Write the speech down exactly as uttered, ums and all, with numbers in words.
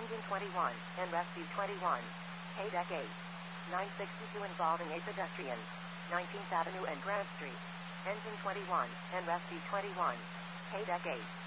Engine twenty-one, and Rescue twenty-one. K-Deck eight. nine sixty-two involving a pedestrian. nineteenth Avenue and Grant Street. Engine twenty-one, and Rescue twenty-one. K-Deck eight.